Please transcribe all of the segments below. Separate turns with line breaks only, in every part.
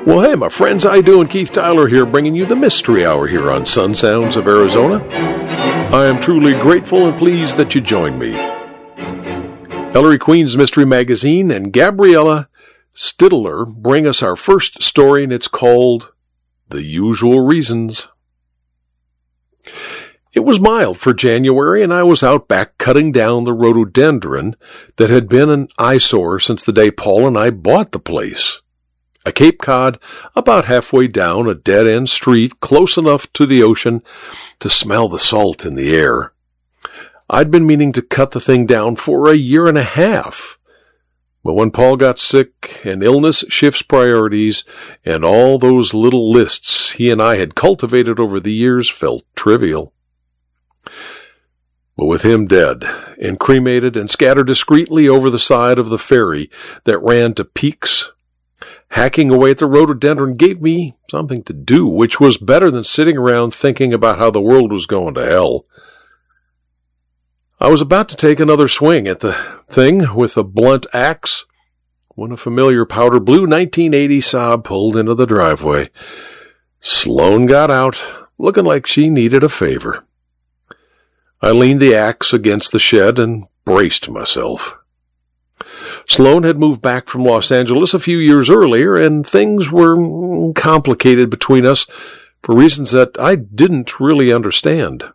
Well, hey, my friends, how you doing? Keith Tyler here, bringing you the Mystery Hour here on Sun Sounds of Arizona. I am truly grateful and pleased that you joined me. Ellery Queen's Mystery Magazine and Gabriella Stidler bring us our first story, and it's called The Usual Reasons. It was mild for January, and I was out back cutting down the rhododendron that had been an eyesore since the day Paul and I bought the place. A Cape Cod about halfway down a dead-end street close enough to the ocean to smell the salt in the air. I'd been meaning to cut the thing down for a year and a half. But when Paul got sick and illness shifts priorities and all those little lists he and I had cultivated over the years felt trivial. But with him dead and cremated and scattered discreetly over the side of the ferry that ran to Peaks, hacking away at the rhododendron gave me something to do, which was better than sitting around thinking about how the world was going to hell. I was about to take another swing at the thing with a blunt axe when a familiar powder blue 1980 Saab pulled into the driveway. Sloan got out, looking like she needed a favor. I leaned the axe against the shed and braced myself. Sloan had moved back from Los Angeles a few years earlier, and things were complicated between us for reasons that I didn't really understand.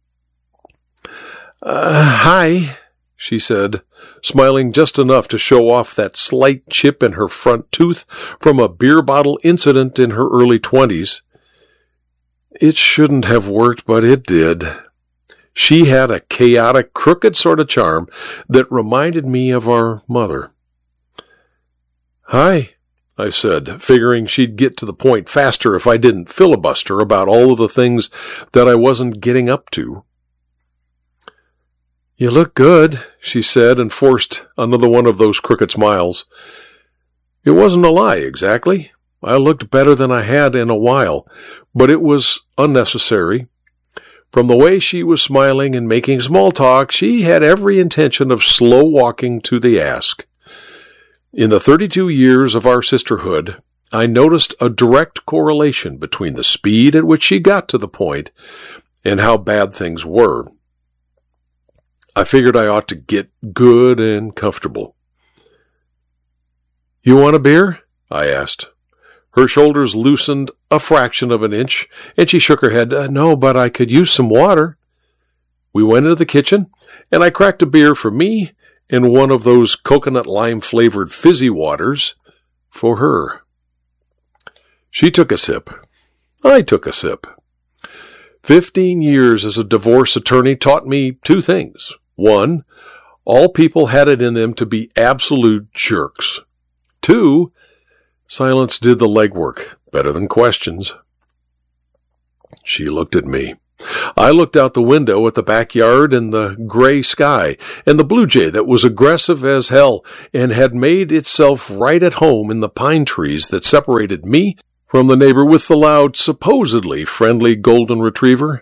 Hi, she said, smiling just enough to show off that slight chip in her front tooth from a beer bottle incident in her early 20s. It shouldn't have worked, but it did. She had a chaotic, crooked sort of charm that reminded me of our mother. Hi, I said, figuring she'd get to the point faster if I didn't filibuster about all of the things that I wasn't getting up to. You look good, she said, and forced another one of those crooked smiles. It wasn't a lie, exactly. I looked better than I had in a while, but it was unnecessary. From the way she was smiling and making small talk, she had every intention of slow walking to the ask. In the 32 years of our sisterhood, I noticed a direct correlation between the speed at which she got to the point and how bad things were. I figured I ought to get good and comfortable. You want a beer? I asked. Her shoulders loosened a fraction of an inch, and she shook her head. No, but I could use some water. We went into the kitchen, and I cracked a beer for me and one of those coconut lime-flavored fizzy waters for her. She took a sip. I took a sip. 15 years as a divorce attorney taught me two things. One, all people had it in them to be absolute jerks. Two, silence did the legwork better than questions. She looked at me. I looked out the window at the backyard and the gray sky and the blue jay that was aggressive as hell and had made itself right at home in the pine trees that separated me from the neighbor with the loud, supposedly friendly golden retriever.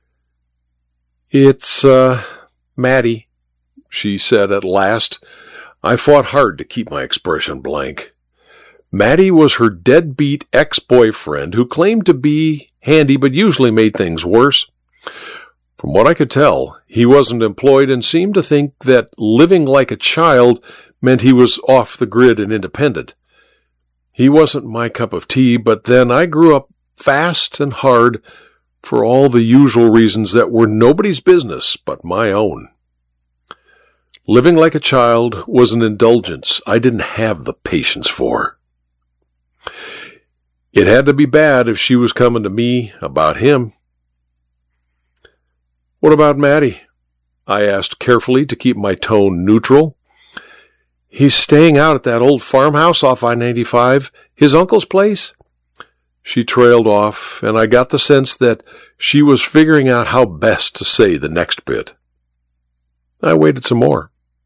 It's, Maddie, she said at last. I fought hard to keep my expression blank. Maddie was her deadbeat ex-boyfriend who claimed to be handy but usually made things worse. From what I could tell, he wasn't employed and seemed to think that living like a child meant he was off the grid and independent. He wasn't my cup of tea, but then I grew up fast and hard for all the usual reasons that were nobody's business but my own. Living like a child was an indulgence I didn't have the patience for. It had to be bad if she was coming to me about him. What about Maddie? I asked carefully to keep my tone neutral. He's staying out at that old farmhouse off I-95, his uncle's place. She trailed off, and I got the sense that she was figuring out how best to say the next bit. I waited some more.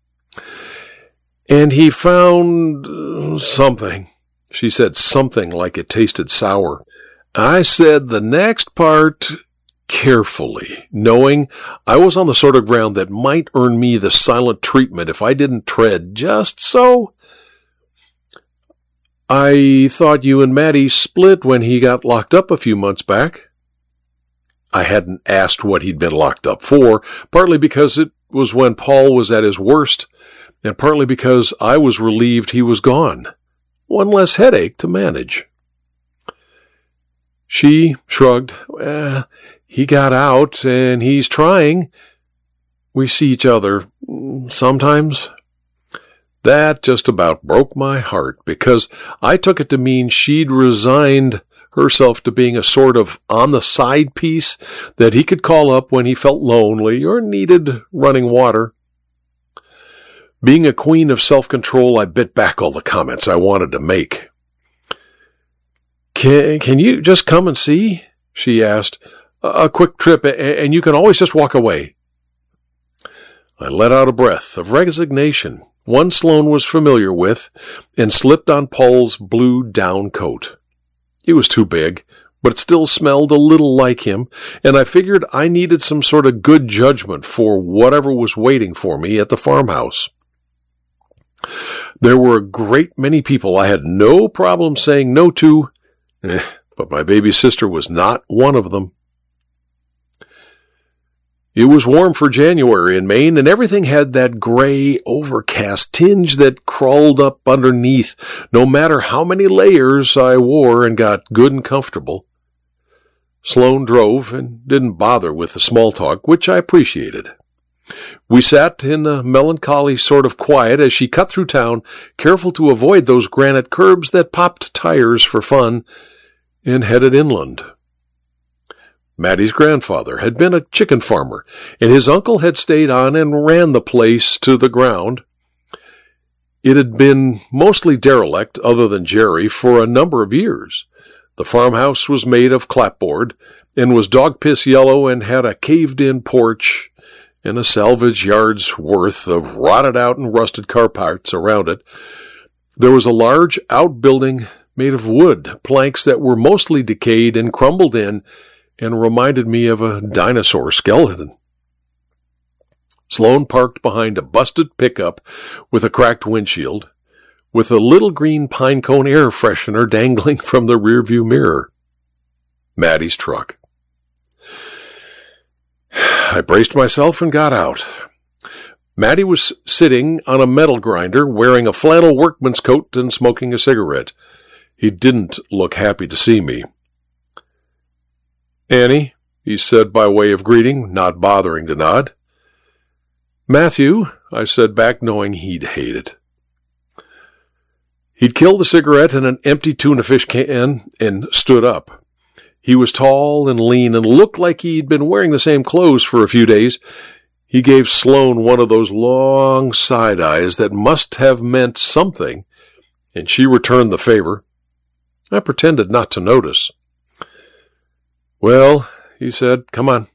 And he found something. She said something like it tasted sour. I said the next part carefully, knowing I was on the sort of ground that might earn me the silent treatment if I didn't tread just so. I thought you and Maddie split when he got locked up a few months back. I hadn't asked what he'd been locked up for, partly because it was when Paul was at his worst, and partly because I was relieved he was gone. One less headache to manage. She shrugged. He got out, and he's trying. We see each other sometimes. That just about broke my heart, because I took it to mean she'd resigned herself to being a sort of on-the-side piece that he could call up when he felt lonely or needed running water. Being a queen of self-control, I bit back all the comments I wanted to make. Can you just come and see? She asked. A quick trip, and you can always just walk away. I let out a breath of resignation, one Sloane was familiar with, and slipped on Paul's blue down coat. It was too big, but it still smelled a little like him, and I figured I needed some sort of good judgment for whatever was waiting for me at the farmhouse. There were a great many people I had no problem saying no to, but my baby sister was not one of them. It was warm for January in Maine, and everything had that gray, overcast tinge that crawled up underneath, no matter how many layers I wore and got good and comfortable. Sloane drove and didn't bother with the small talk, which I appreciated. We sat in a melancholy sort of quiet as she cut through town, careful to avoid those granite curbs that popped tires for fun, and headed inland. Maddie's grandfather had been a chicken farmer, and his uncle had stayed on and ran the place to the ground. It had been mostly derelict, other than Jerry, for a number of years. The farmhouse was made of clapboard, and was dog-piss yellow and had a caved-in porch and a salvage yard's worth of rotted-out and rusted car parts around it. There was a large outbuilding made of wood, planks that were mostly decayed and crumbled in, and reminded me of a dinosaur skeleton. Sloane parked behind a busted pickup with a cracked windshield, with a little green pine cone air freshener dangling from the rearview mirror. Maddie's truck. I braced myself and got out. Maddie was sitting on a metal grinder, wearing a flannel workman's coat and smoking a cigarette. He didn't look happy to see me. "Annie," he said by way of greeting, not bothering to nod. "Matthew," I said back, knowing he'd hate it. He'd killed the cigarette in an empty tuna fish can and stood up. He was tall and lean and looked like he'd been wearing the same clothes for a few days. He gave Sloane one of those long side eyes that must have meant something, and she returned the favor. I pretended not to notice. "Well," he said, "come on."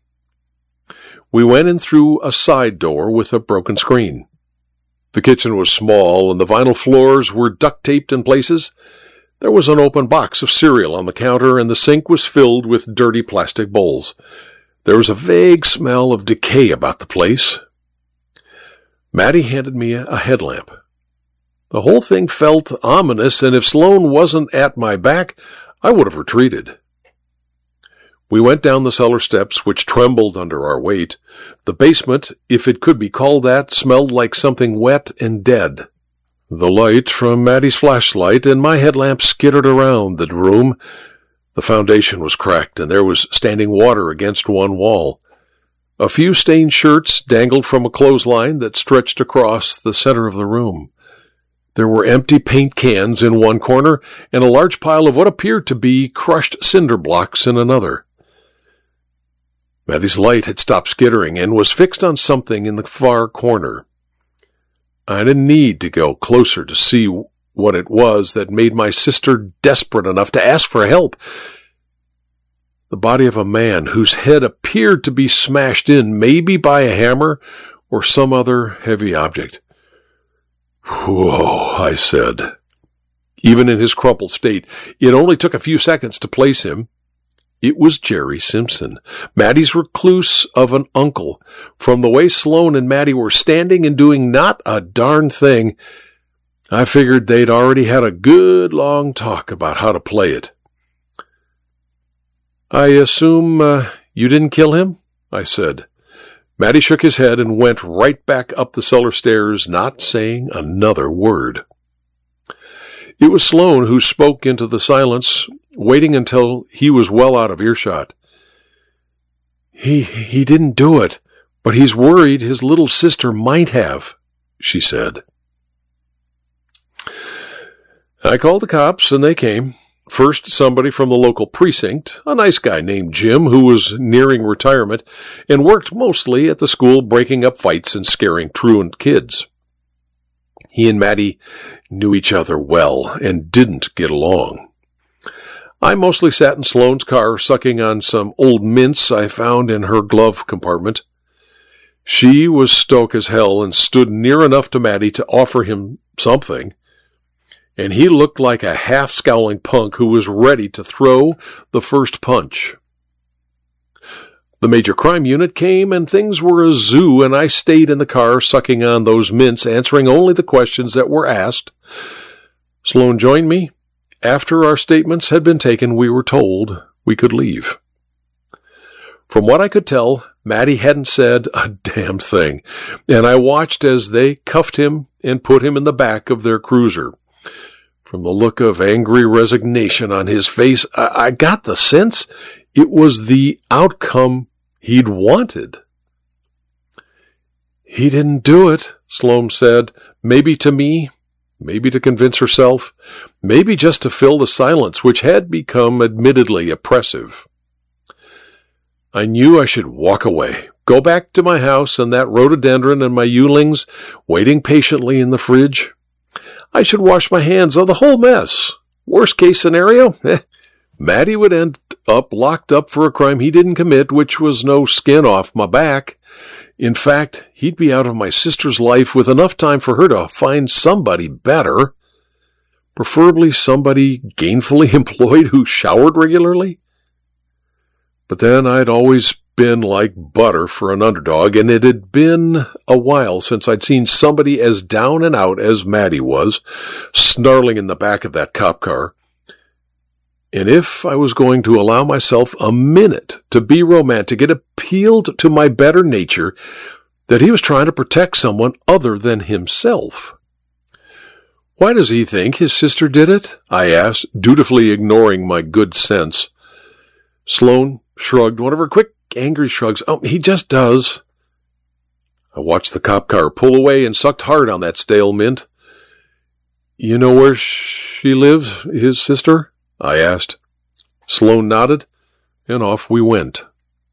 We went in through a side door with a broken screen. The kitchen was small, and the vinyl floors were duct-taped in places. There was an open box of cereal on the counter, and the sink was filled with dirty plastic bowls. There was a vague smell of decay about the place. Maddie handed me a headlamp. The whole thing felt ominous, and if Sloane wasn't at my back, I would have retreated. We went down the cellar steps, which trembled under our weight. The basement, if it could be called that, smelled like something wet and dead. The light from Maddie's flashlight and my headlamp skittered around the room. The foundation was cracked, and there was standing water against one wall. A few stained shirts dangled from a clothesline that stretched across the center of the room. There were empty paint cans in one corner, and a large pile of what appeared to be crushed cinder blocks in another. Maddie's light had stopped skittering and was fixed on something in the far corner. I didn't need to go closer to see what it was that made my sister desperate enough to ask for help. The body of a man whose head appeared to be smashed in, maybe by a hammer or some other heavy object. "Whoa," I said. Even in his crumpled state, it only took a few seconds to place him. It was Jerry Simpson, Maddie's recluse of an uncle. From the way Sloane and Maddie were standing and doing not a darn thing, I figured they'd already had a good long talk about how to play it. I assume you didn't kill him? I said. Matty shook his head and went right back up the cellar stairs, not saying another word. It was Sloane who spoke into the silence, waiting until he was well out of earshot. He didn't do it, but he's worried his little sister might have, she said. I called the cops, and they came. First, somebody from the local precinct, a nice guy named Jim, who was nearing retirement and worked mostly at the school breaking up fights and scaring truant kids. He and Matty knew each other well and didn't get along. I mostly sat in Sloane's car sucking on some old mints I found in her glove compartment. She was stoic as hell and stood near enough to Matty to offer him something, and he looked like a half-scowling punk who was ready to throw the first punch. The major crime unit came, and things were a zoo, and I stayed in the car sucking on those mints, answering only the questions that were asked. Sloane joined me. After our statements had been taken, we were told we could leave. From what I could tell, Matty hadn't said a damn thing, and I watched as they cuffed him and put him in the back of their cruiser. From the look of angry resignation on his face, I got the sense it was the outcome he'd wanted. He didn't do it, Sloane said, maybe to me, maybe to convince herself, maybe just to fill the silence which had become admittedly oppressive. I knew I should walk away, go back to my house and that rhododendron and my Ewlings waiting patiently in the fridge. I should wash my hands of the whole mess. Worst case scenario, Matty would end up locked up for a crime he didn't commit, which was no skin off my back. In fact, he'd be out of my sister's life with enough time for her to find somebody better, preferably somebody gainfully employed who showered regularly. But then I'd always been like butter for an underdog, and it had been a while since I'd seen somebody as down and out as Matty was, snarling in the back of that cop car. And if I was going to allow myself a minute to be romantic, it appealed to my better nature that he was trying to protect someone other than himself. Why does he think his sister did it? I asked, dutifully ignoring my good sense. Sloane shrugged one of her quick, angry shrugs. Oh, he just does. I watched the cop car pull away and sucked hard on that stale mint. You know where she lives, his sister? I asked. Sloane nodded, and off we went.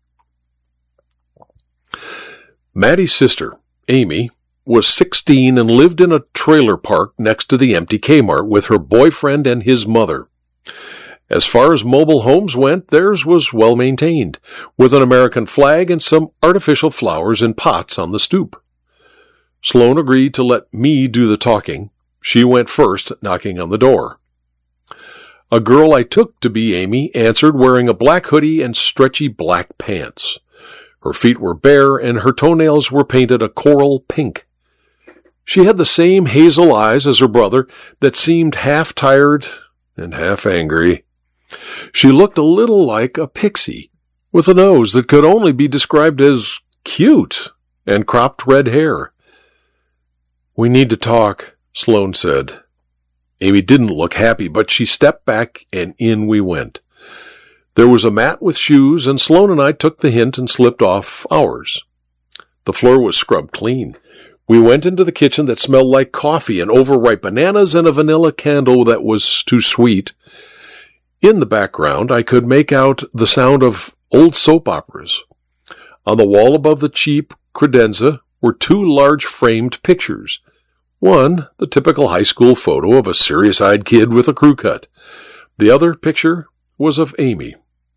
Matty's sister, Amy, was 16 and lived in a trailer park next to the empty Kmart with her boyfriend and his mother. As far as mobile homes went, theirs was well maintained, with an American flag and some artificial flowers in pots on the stoop. Sloane agreed to let me do the talking. She went first, knocking on the door. A girl I took to be Amy answered, wearing a black hoodie and stretchy black pants. Her feet were bare, and her toenails were painted a coral pink. She had the same hazel eyes as her brother that seemed half tired and half angry. She looked a little like a pixie, with a nose that could only be described as cute and cropped red hair. We need to talk, Sloane said. Amy didn't look happy, but she stepped back, and in we went. There was a mat with shoes, and Sloane and I took the hint and slipped off ours. The floor was scrubbed clean. We went into the kitchen that smelled like coffee and overripe bananas and a vanilla candle that was too sweet. In the background, I could make out the sound of old soap operas. On the wall above the cheap credenza were two large framed pictures. One, the typical high school photo of a serious-eyed kid with a crew cut. The other picture was of Amy.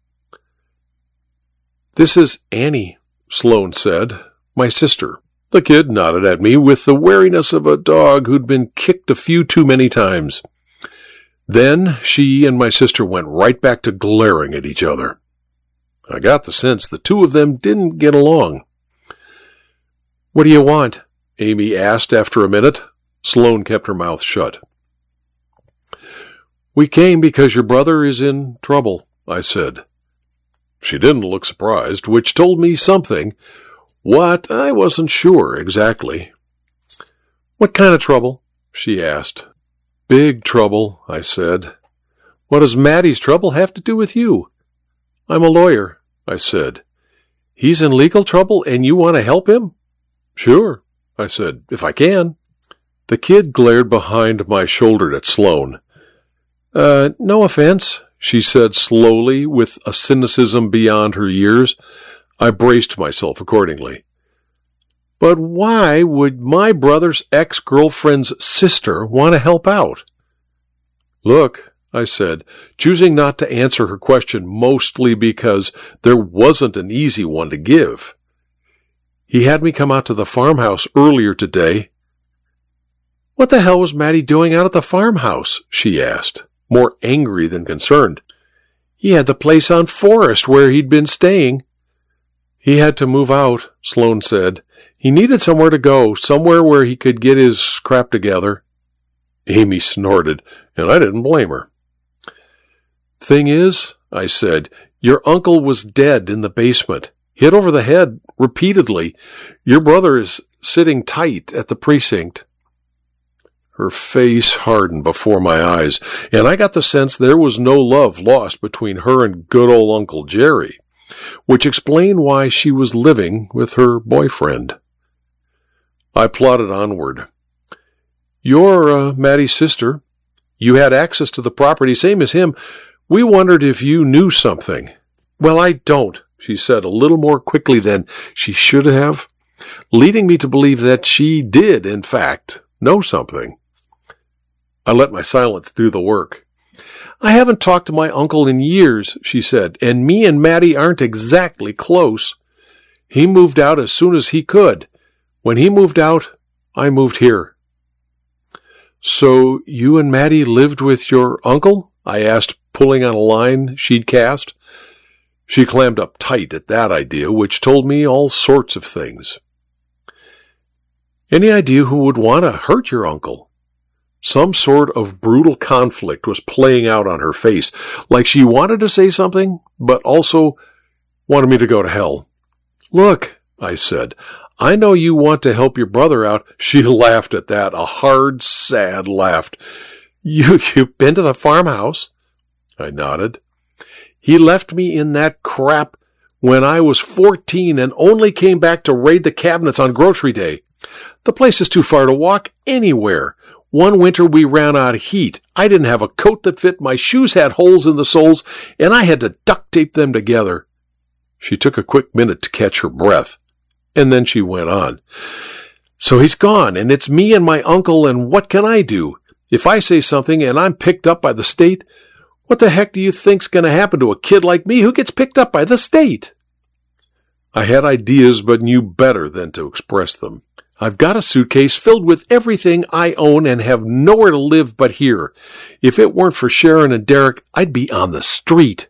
This is Annie, Sloane said, my sister. The kid nodded at me with the wariness of a dog who'd been kicked a few too many times. Then she and my sister went right back to glaring at each other. I got the sense the two of them didn't get along. What do you want? Amy asked after a minute. Sloane kept her mouth shut. "We came because your brother is in trouble," I said. She didn't look surprised, which told me something. What, I wasn't sure exactly. "What kind of trouble?" she asked. "Big trouble," I said. "What does Maddie's trouble have to do with you?" "I'm a lawyer," I said. "He's in legal trouble and you want to help him?" "Sure," I said, "if I can." The kid glared behind my shoulder at Sloane. No offense," she said slowly, with a cynicism beyond her years. I braced myself accordingly. "But why would my brother's ex-girlfriend's sister want to help out?" "Look," I said, choosing not to answer her question mostly because there wasn't an easy one to give. "He had me come out to the farmhouse earlier today." "What the hell was Maddie doing out at the farmhouse?" she asked, more angry than concerned. "He had the place on Forest where he'd been staying." "He had to move out," Sloane said. "He needed somewhere to go, somewhere where he could get his crap together." Amy snorted, and I didn't blame her. "Thing is," I said, "your uncle was dead in the basement, hit over the head repeatedly. Your brother is sitting tight at the precinct." Her face hardened before my eyes, and I got the sense there was no love lost between her and good old Uncle Jerry, which explained why she was living with her boyfriend. I plodded onward. "You're Maddie's sister. You had access to the property, same as him. We wondered if you knew something." "Well, I don't," she said a little more quickly than she should have, leading me to believe that she did, in fact, know something. I let my silence do the work. "I haven't talked to my uncle in years," she said, "and me and Maddie aren't exactly close. He moved out as soon as he could. When he moved out, I moved here." "So you and Maddie lived with your uncle?" I asked, pulling on a line she'd cast. She clammed up tight at that idea, which told me all sorts of things. "Any idea who would want to hurt your uncle?" Some sort of brutal conflict was playing out on her face, like she wanted to say something, but also wanted me to go to hell. "Look," I said, "I know you want to help your brother out." She laughed at that, a hard, sad laugh. You've been to the farmhouse?" I nodded. "He left me in that crap when I was 14 and only came back to raid the cabinets on grocery day. The place is too far to walk anywhere. One winter we ran out of heat. I didn't have a coat that fit. My shoes had holes in the soles, and I had to duct tape them together." She took a quick minute to catch her breath, and then she went on. "So he's gone, and it's me and my uncle, and what can I do? If I say something and I'm picked up by the state, what the heck do you think's going to happen to a kid like me who gets picked up by the state?" I had ideas but knew better than to express them. "I've got a suitcase filled with everything I own and have nowhere to live but here. If it weren't for Sharon and Derek, I'd be on the street."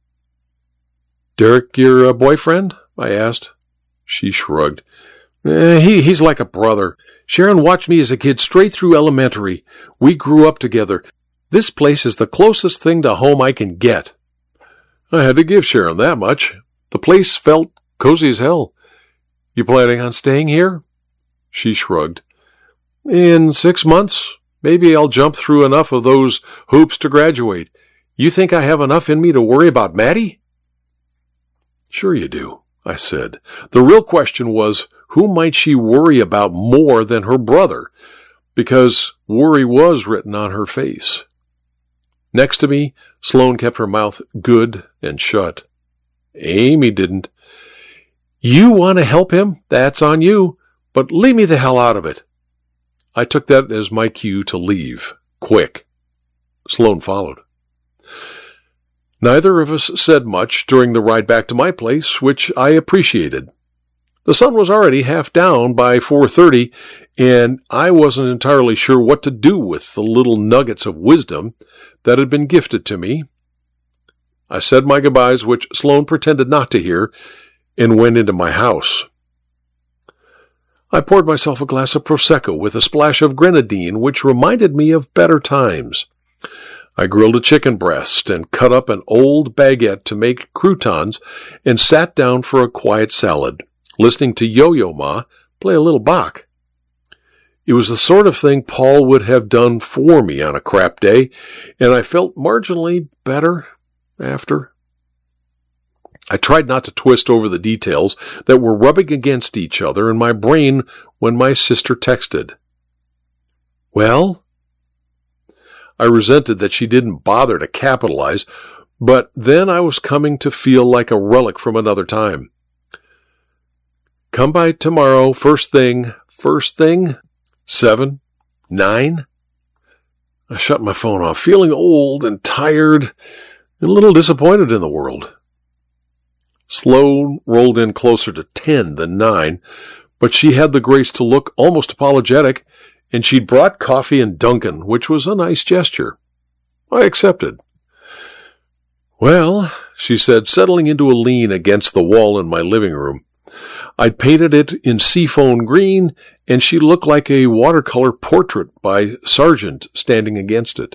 "Derek your boyfriend?" I asked. She shrugged. He's like a brother. Sharon watched me as a kid straight through elementary. We grew up together. This place is the closest thing to home I can get." I had to give Sharon that much. The place felt cozy as hell. "You planning on staying here?" She shrugged. "In 6 months, maybe I'll jump through enough of those hoops to graduate. You think I have enough in me to worry about Maddie?" "Sure you do," I said. The real question was, who might she worry about more than her brother? Because worry was written on her face. Next to me, Sloane kept her mouth good and shut. Amy didn't. "You want to help him? That's on you. But leave me the hell out of it." I took that as my cue to leave. Quick. Sloane followed. Neither of us said much during the ride back to my place, which I appreciated. The sun was already half down by 4:30, and I wasn't entirely sure what to do with the little nuggets of wisdom that had been gifted to me. I said my goodbyes, which Sloane pretended not to hear, and went into my house. I poured myself a glass of Prosecco with a splash of grenadine, which reminded me of better times. I grilled a chicken breast and cut up an old baguette to make croutons and sat down for a quiet salad, listening to Yo-Yo Ma play a little Bach. It was the sort of thing Paul would have done for me on a crap day, and I felt marginally better after. I tried not to twist over the details that were rubbing against each other in my brain when my sister texted. Well? I resented that she didn't bother to capitalize, but then I was coming to feel like a relic from another time. Come by tomorrow, first thing? 7? 9? I shut my phone off, feeling old and tired and a little disappointed in the world. Sloan rolled in closer to 10 than 9, but she had the grace to look almost apologetic, and she'd brought coffee and Dunkin', which was a nice gesture. I accepted. Well, she said, settling into a lean against the wall in my living room. I'd painted it in seafoam green, and she looked like a watercolor portrait by Sargent standing against it.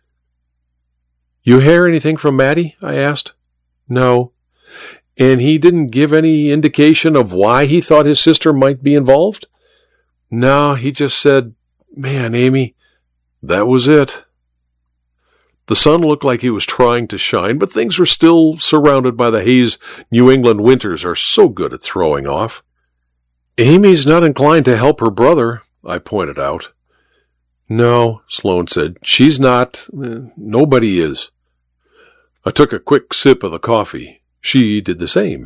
You hear anything from Matty? I asked. No. And he didn't give any indication of why he thought his sister might be involved? No, he just said, Man, Amy, that was it. The sun looked like he was trying to shine, but things were still surrounded by the haze New England winters are so good at throwing off. Amy's not inclined to help her brother, I pointed out. No, Sloan said. She's not. Nobody is. I took a quick sip of the coffee. She did the same.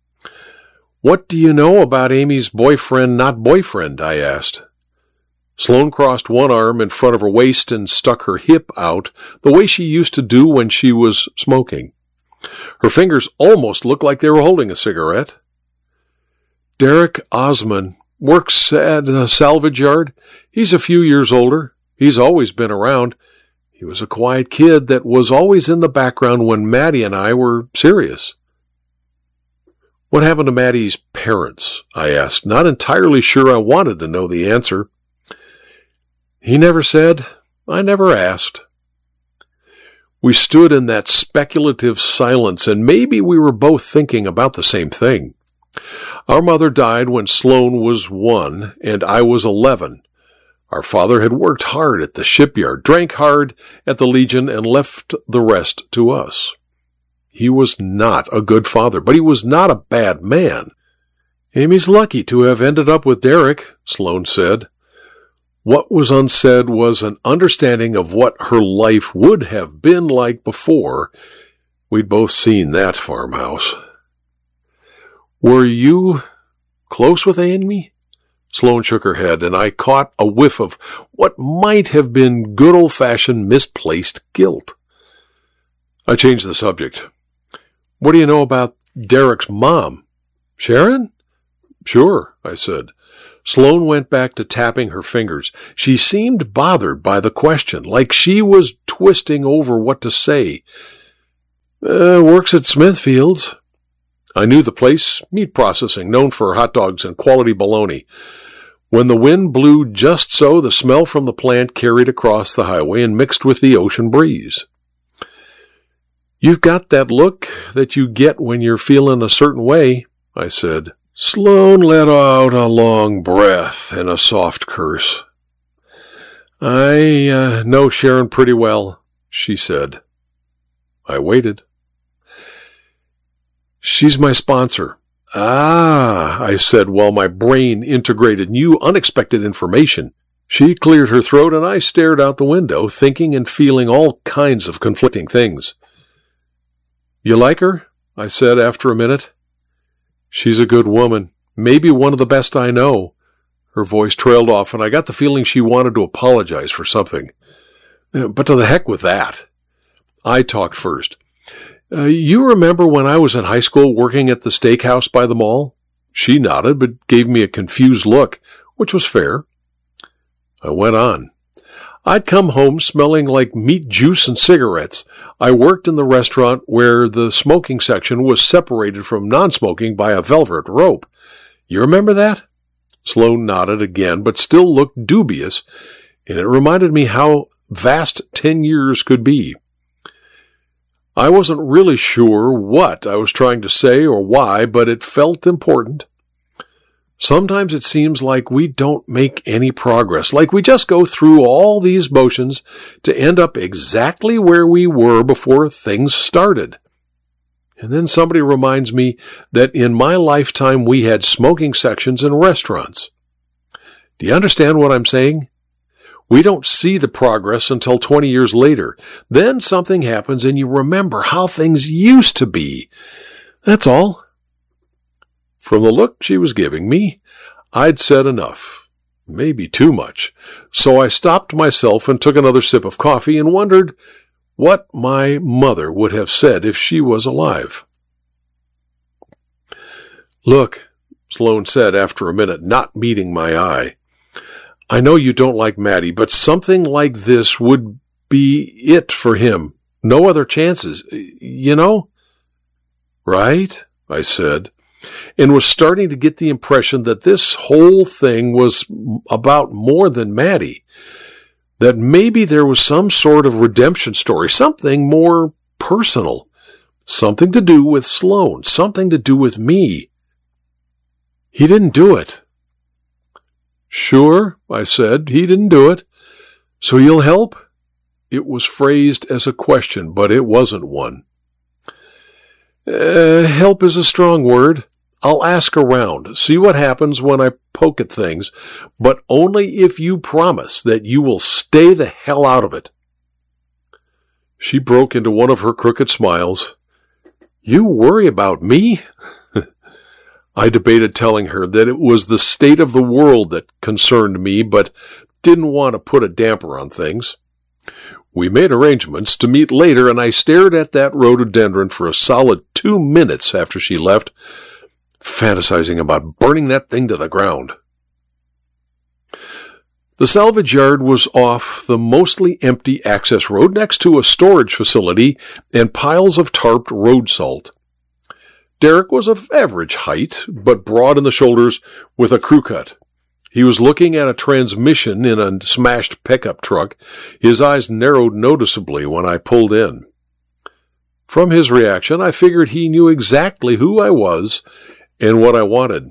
What do you know about Amy's boyfriend, not boyfriend? I asked. Sloan crossed one arm in front of her waist and stuck her hip out the way she used to do when she was smoking. Her fingers almost looked like they were holding a cigarette. Derek Osman works at a salvage yard. He's a few years older. He's always been around. He was a quiet kid that was always in the background when Maddie and I were serious. What happened to Maddie's parents? I asked, not entirely sure I wanted to know the answer. He never said. I never asked. We stood in that speculative silence, and maybe we were both thinking about the same thing. Our mother died when Sloan was 1 and I was 11. Our father had worked hard at the shipyard, drank hard at the Legion, and left the rest to us. He was not a good father, but he was not a bad man. Amy's lucky to have ended up with Derek, Sloan said. What was unsaid was an understanding of what her life would have been like before. We'd both seen that farmhouse. Were you close with Amy? Sloan shook her head, and I caught a whiff of what might have been good old-fashioned misplaced guilt. I changed the subject. What do you know about Derek's mom? Sharon? Sure, I said. Sloan went back to tapping her fingers. She seemed bothered by the question, like she was twisting over what to say. Works at Smithfield's. I knew the place, meat processing, known for hot dogs and quality bologna. When the wind blew just so, the smell from the plant carried across the highway and mixed with the ocean breeze. You've got that look that you get when you're feeling a certain way, I said. Sloan let out a long breath and a soft curse. I know Sharon pretty well, she said. I waited. She's my sponsor. Ah, I said while my brain integrated new unexpected information. She cleared her throat and I stared out the window, thinking and feeling all kinds of conflicting things. You like her? I said after a minute. She's a good woman, maybe one of the best I know. Her voice trailed off, and I got the feeling she wanted to apologize for something. But to the heck with that. I talked first. You remember when I was in high school working at the steakhouse by the mall? She nodded, but gave me a confused look, which was fair. I went on. I'd come home smelling like meat juice and cigarettes. I worked in the restaurant where the smoking section was separated from non-smoking by a velvet rope. You remember that? Sloan nodded again, but still looked dubious, and it reminded me how vast 10 years could be. I wasn't really sure what I was trying to say or why, but it felt important. Sometimes it seems like we don't make any progress, like we just go through all these motions to end up exactly where we were before things started. And then somebody reminds me that in my lifetime we had smoking sections in restaurants. Do you understand what I'm saying? We don't see the progress until 20 years later. Then something happens and you remember how things used to be. That's all. From the look she was giving me, I'd said enough, maybe too much. So I stopped myself and took another sip of coffee and wondered what my mother would have said if she was alive. "Look," Sloan said after a minute, not meeting my eye, "I know you don't like Matty, but something like this would be it for him. No other chances, you know?" "Right," I said, and was starting to get the impression that this whole thing was about more than Matty, that maybe there was some sort of redemption story, something more personal, something to do with Sloan, something to do with me. "He didn't do it." "Sure," I said, "he didn't do it. So you'll help?" It was phrased as a question, but it wasn't one. Help is a strong word. I'll ask around, see what happens when I poke at things, but only if you promise that you will stay the hell out of it." She broke into one of her crooked smiles. "You worry about me?" I debated telling her that it was the state of the world that concerned me, but didn't want to put a damper on things. We made arrangements to meet later, and I stared at that rhododendron for a solid 2 minutes after she left, fantasizing about burning that thing to the ground. The salvage yard was off the mostly empty access road next to a storage facility and piles of tarped road salt. Derek was of average height, but broad in the shoulders with a crew cut. He was looking at a transmission in a smashed pickup truck. His eyes narrowed noticeably when I pulled in. From his reaction, I figured he knew exactly who I was and what I wanted.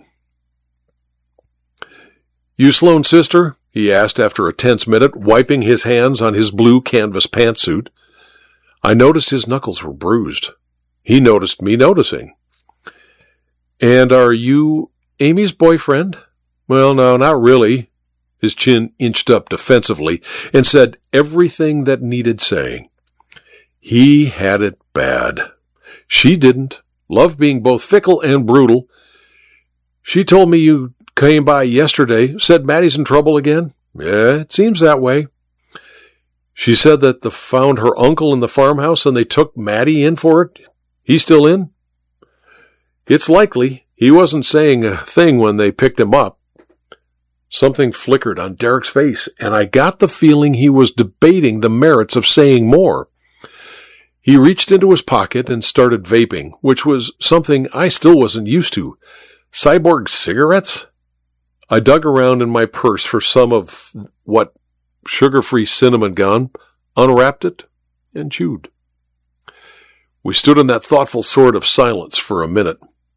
"You Sloan's sister?" he asked after a tense minute, wiping his hands on his blue canvas pantsuit. I noticed his knuckles were bruised. He noticed me noticing. "And are you Amy's boyfriend?" "Well, no, not really." His chin inched up defensively and said everything that needed saying. He had it bad. She didn't. Loved being both fickle and brutal. "She told me you came by yesterday. Said Matty's in trouble again?" "Yeah, it seems that way." "She said that they found her uncle in the farmhouse and they took Matty in for it. He's still in?" "It's likely. He wasn't saying a thing when they picked him up." Something flickered on Derek's face, and I got the feeling he was debating the merits of saying more. He reached into his pocket and started vaping, which was something I still wasn't used to. Cyborg cigarettes? I dug around in my purse for some of what sugar-free cinnamon gum, unwrapped it, and chewed. We stood in that thoughtful sort of silence for a minute.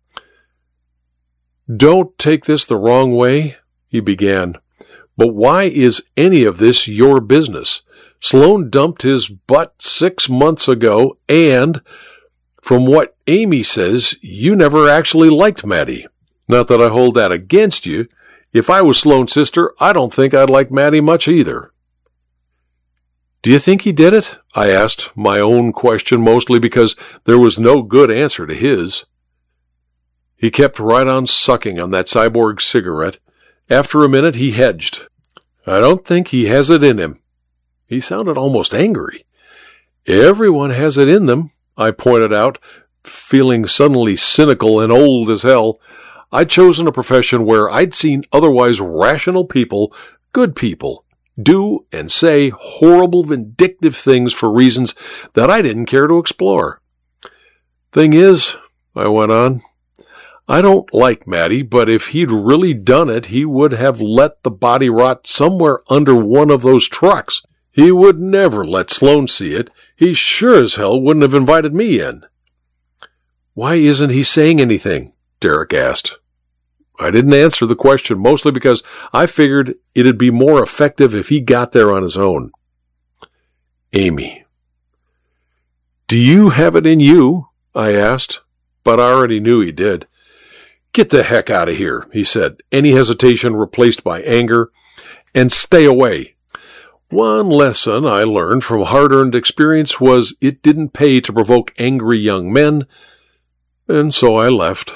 "Don't take this the wrong way," he began, "but why is any of this your business? Sloan dumped his butt 6 months ago, and from what Amy says, you never actually liked Matty. Not that I hold that against you. If I was Sloan's sister, I don't think I'd like Matty much either." "Do you think he did it?" I asked, my own question mostly because there was no good answer to his. He kept right on sucking on that cyborg cigarette. After a minute, he hedged. "I don't think he has it in him." He sounded almost angry. "Everyone has it in them," I pointed out, feeling suddenly cynical and old as hell. I'd chosen a profession where I'd seen otherwise rational people, good people, do and say horrible, vindictive things for reasons that I didn't care to explore. "Thing is," I went on, I don't like Matty, but if he'd really done it, he would have let the body rot somewhere under one of those trucks. He would never let Sloan see it. He sure as hell wouldn't have invited me in. Why isn't he saying anything? Derek asked. I didn't answer the question, mostly because I figured it'd be more effective if he got there on his own. Amy. Do you have it in you? I asked, but I already knew he did. Get the heck out of here, he said, any hesitation replaced by anger, and stay away. One lesson I learned from hard-earned experience was it didn't pay to provoke angry young men, and so I left.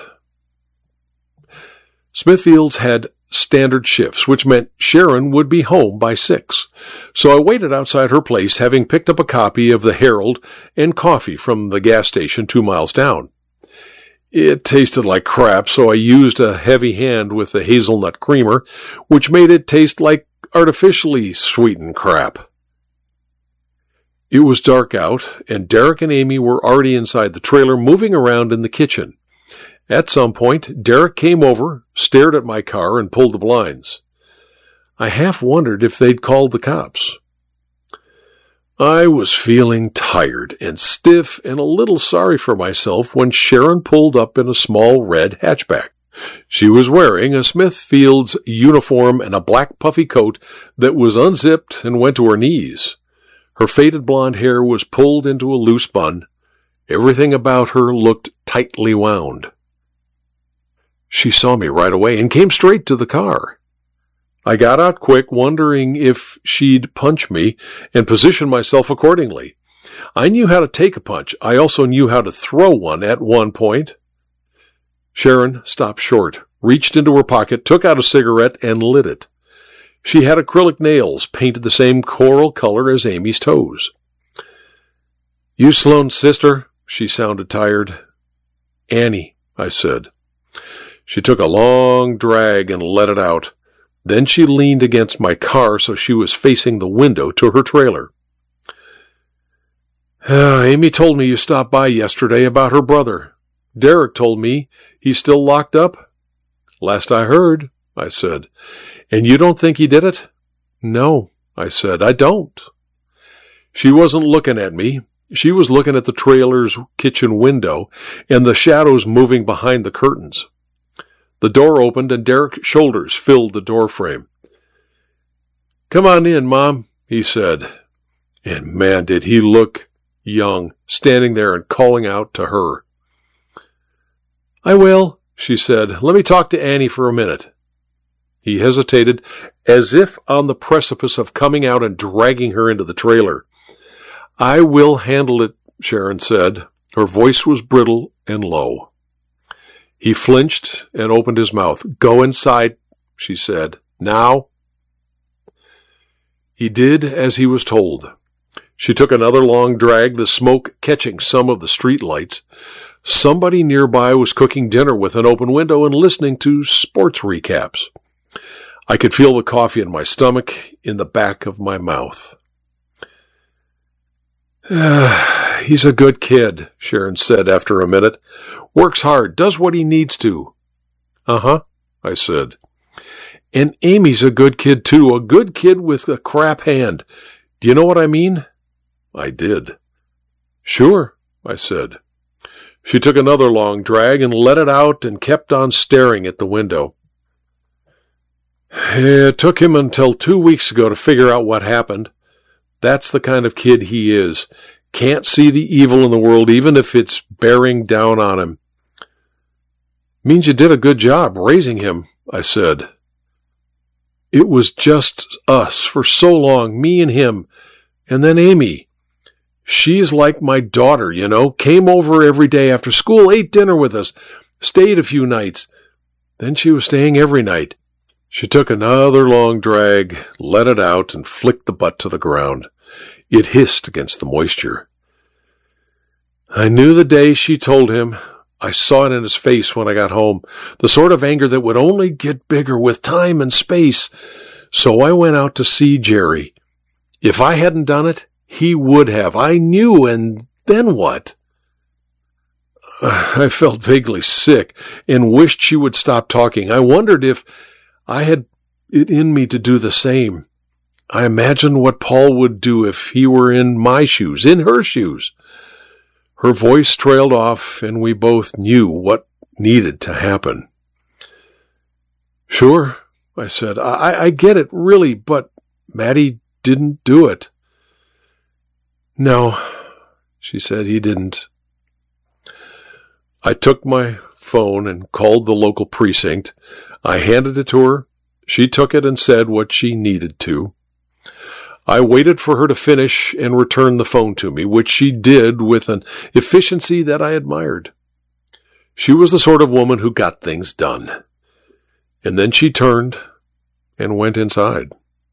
Smithfields had standard shifts, which meant Sharon would be home by 6. So I waited outside her place, having picked up a copy of the Herald and coffee from the gas station 2 miles down. It tasted like crap, so I used a heavy hand with the hazelnut creamer, which made it taste like artificially sweetened crap. It was dark out, and Derek and Amy were already inside the trailer, moving around in the kitchen. At some point, Derek came over, stared at my car, and pulled the blinds. I half wondered if they'd called the cops. I was feeling tired and stiff and a little sorry for myself when Sharon pulled up in a small red hatchback. She was wearing a Smithfield's uniform and a black puffy coat that was unzipped and went to her knees. Her faded blonde hair was pulled into a loose bun. Everything about her looked tightly wound. She saw me right away and came straight to the car. I got out quick, wondering if she'd punch me, and positioned myself accordingly. I knew how to take a punch. I also knew how to throw one at one point. Sharon stopped short, reached into her pocket, took out a cigarette, and lit it. She had acrylic nails painted the same coral color as Amy's toes. You Sloan's sister? She sounded tired. Annie, I said. She took a long drag and let it out. Then she leaned against my car so she was facing the window to her trailer. Amy told me you stopped by yesterday about her brother. Derek told me he's still locked up. Last I heard, I said. And you don't think he did it? No, I said, I don't. She wasn't looking at me. She was looking at the trailer's kitchen window and the shadows moving behind the curtains. The door opened and Derek's shoulders filled the doorframe. Come on in, Mom, he said. And man, did he look young, standing there and calling out to her. I will, she said. Let me talk to Annie for a minute. He hesitated, as if on the precipice of coming out and dragging her into the trailer. I will handle it, Sharon said. Her voice was brittle and low. He flinched and opened his mouth. Go inside, she said. Now. He did as he was told. She took another long drag, the smoke catching some of the street lights. Somebody nearby was cooking dinner with an open window and listening to sports recaps. I could feel the coffee in my stomach, in the back of my mouth. He's a good kid, Sharon said after a minute. Works hard, does what he needs to. Uh-huh, I said. And Amy's a good kid, too, a good kid with a crap hand. Do you know what I mean? I did. Sure, I said. She took another long drag and let it out and kept on staring at the window. It took him until 2 weeks ago to figure out what happened. That's the kind of kid he is. Can't see the evil in the world even if it's bearing down on him. Means you did a good job raising him, I said. It was just us for so long, me and him, and then Amy. She's like my daughter, you know, came over every day after school, ate dinner with us, stayed a few nights. Then she was staying every night. She took another long drag, let it out, and flicked the butt to the ground. It hissed against the moisture. I knew the day she told him. I saw it in his face when I got home, the sort of anger that would only get bigger with time and space. So I went out to see Jerry. If I hadn't done it, he would have. I knew, and then what? I felt vaguely sick and wished she would stop talking. I wondered if I had it in me to do the same. I imagined what Paul would do if he were in my shoes, in her shoes. Her voice trailed off, and we both knew what needed to happen. Sure, I said. I get it, really, but Matty didn't do it. No, she said, he didn't. I took my phone and called the local precinct. I handed it to her. She took it and said what she needed to. I waited for her to finish and return the phone to me, which she did with an efficiency that I admired. She was the sort of woman who got things done. And then she turned and went inside.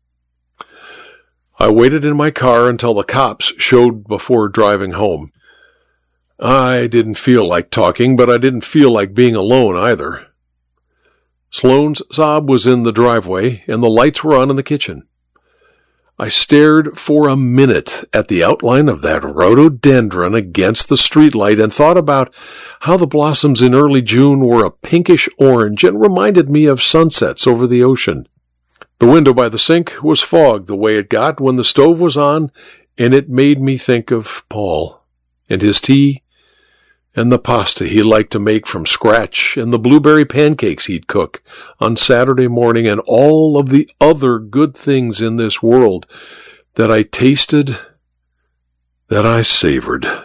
I waited in my car until the cops showed before driving home. I didn't feel like talking, but I didn't feel like being alone either. Sloane's Saab was in the driveway, and the lights were on in the kitchen. I stared for a minute at the outline of that rhododendron against the streetlight and thought about how the blossoms in early June were a pinkish orange and reminded me of sunsets over the ocean. The window by the sink was fogged the way it got when the stove was on, and it made me think of Paul and his tea and the pasta he liked to make from scratch, and the blueberry pancakes he'd cook on Saturday morning, and all of the other good things in this world that I tasted, that I savored.